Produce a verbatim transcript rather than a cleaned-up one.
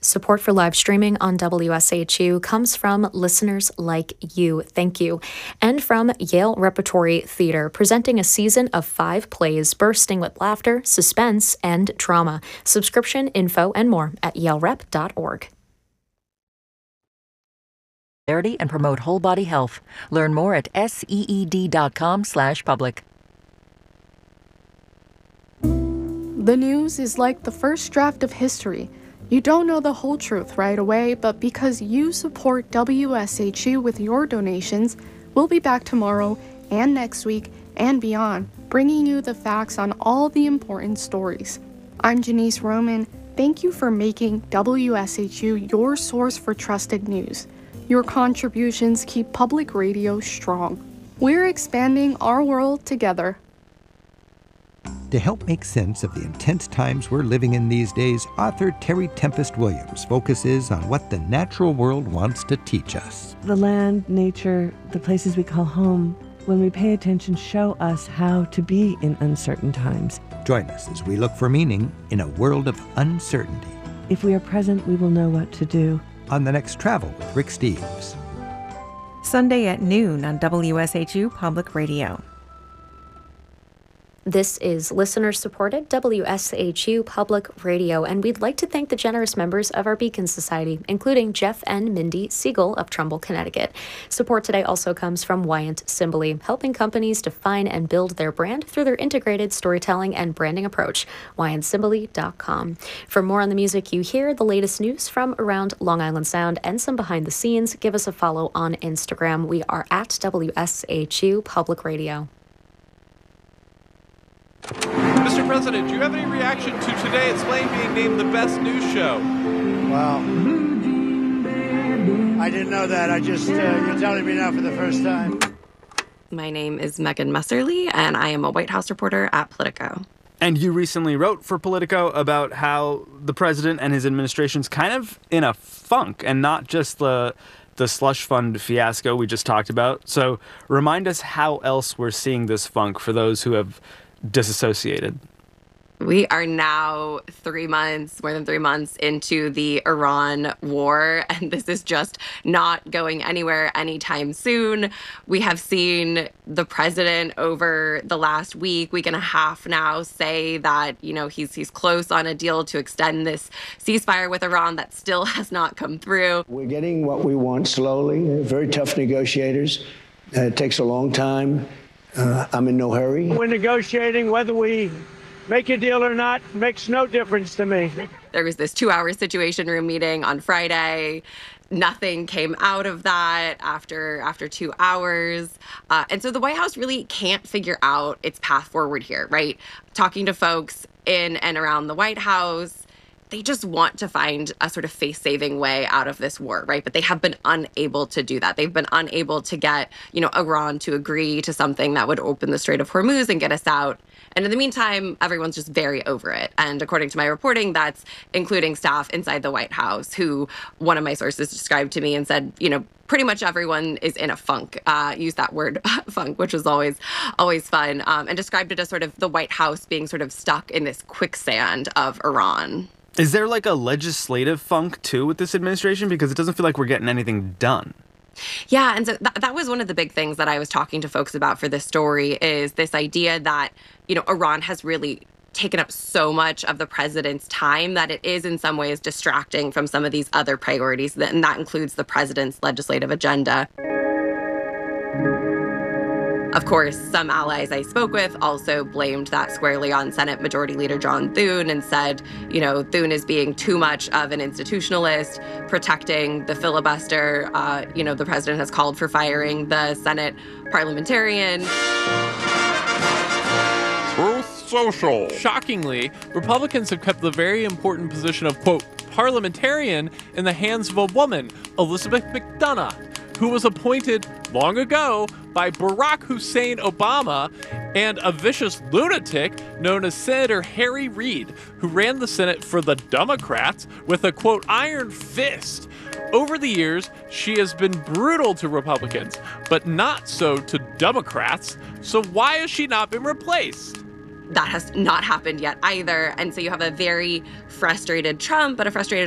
Support for live streaming on W S H U comes from listeners like you. Thank you. And from Yale Repertory Theater, presenting a season of five plays bursting with laughter, suspense, and drama. Subscription info and more at yale rep dot org. And promote whole body health. Learn more at seed.com slash public. The news is like the first draft of history. You don't know the whole truth right away, but because you support W S H U with your donations, we'll be back tomorrow and next week and beyond, bringing you the facts on all the important stories. I'm Janice Roman. Thank you for making W S H U your source for trusted news. Your contributions keep public radio strong. We're expanding our world together. To help make sense of the intense times we're living in these days, author Terry Tempest Williams focuses on what the natural world wants to teach us. The land, nature, the places we call home, when we pay attention, show us how to be in uncertain times. Join us as we look for meaning in a world of uncertainty. If we are present, we will know what to do. On the next Travel with Rick Steves. Sunday at noon on W S H U Public Radio. This is listener-supported W S H U Public Radio, and we'd like to thank the generous members of our Beacon Society, including Jeff and Mindy Siegel of Trumbull, Connecticut. Support today also comes from Wyant Simbali, helping companies define and build their brand through their integrated storytelling and branding approach, wyant simbali dot com. For more on the music you hear, the latest news from around Long Island Sound, and some behind the scenes, give us a follow on Instagram. We are at W S H U Public Radio. Mister President, do you have any reaction to Today Explained being named the best news show? Wow. I didn't know that. I just, uh, you're telling me now for the first time. My name is Megan Messerly, and I am a White House reporter at Politico. And you recently wrote for Politico about how the president and his administration's kind of in a funk, and not just the the slush fund fiasco we just talked about. So remind us how else we're seeing this funk for those who have disassociated. We are now three months, more than three months into the Iran war, and this is just not going anywhere anytime soon. We have seen the president over the last week, week and a half now, say that, you know, he's he's close on a deal to extend this ceasefire with Iran that still has not come through. We're getting what we want slowly, very tough negotiators. Uh, it takes a long time. Uh, I'm in no hurry. We're negotiating. Whether we make a deal or not makes no difference to me. There was this two-hour Situation Room meeting on Friday. Nothing came out of that after after two hours. Uh, and so the White House really can't figure out its path forward here, right? Talking to folks in and around the White House, they just want to find a sort of face-saving way out of this war, right? But they have been unable to do that. They've been unable to get, you know, Iran to agree to something that would open the Strait of Hormuz and get us out. And in the meantime, everyone's just very over it. And according to my reporting, that's including staff inside the White House, who one of my sources described to me and said, you know, pretty much everyone is in a funk. Uh, use that word funk, which was always, always fun, um, and described it as sort of the White House being sort of stuck in this quicksand of Iran. Is there like a legislative funk, too, with this administration? Because it doesn't feel like we're getting anything done. Yeah, and so th- that was one of the big things that I was talking to folks about for this story, is this idea that, you know, Iran has really taken up so much of the president's time that it is in some ways distracting from some of these other priorities, and that includes the president's legislative agenda. Of course, some allies I spoke with also blamed that squarely on Senate Majority Leader John Thune and said, you know, Thune is being too much of an institutionalist, protecting the filibuster. Uh, you know, the president has called for firing the Senate parliamentarian. Truth Social. Shockingly, Republicans have kept the very important position of, quote, parliamentarian in the hands of a woman, Elizabeth McDonough, who was appointed long ago by Barack Hussein Obama and a vicious lunatic known as Senator Harry Reid, who ran the Senate for the Democrats with a, quote, iron fist. Over the years, she has been brutal to Republicans, but not so to Democrats. So why has she not been replaced? That has not happened yet either. And so you have a very frustrated Trump, but a frustrated